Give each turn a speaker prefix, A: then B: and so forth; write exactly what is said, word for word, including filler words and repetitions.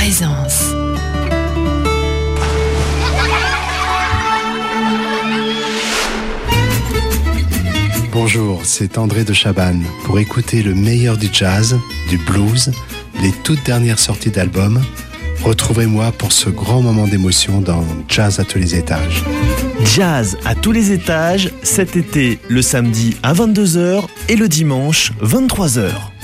A: présence.
B: Bonjour, c'est André de Chabannes. Pour écouter le meilleur du jazz, du blues, les toutes dernières sorties d'albums, retrouvez-moi pour ce grand moment d'émotion dans Jazz à tous les étages.
C: Jazz à tous les étages, cet été, le samedi à vingt-deux heures et le dimanche vingt-trois heures.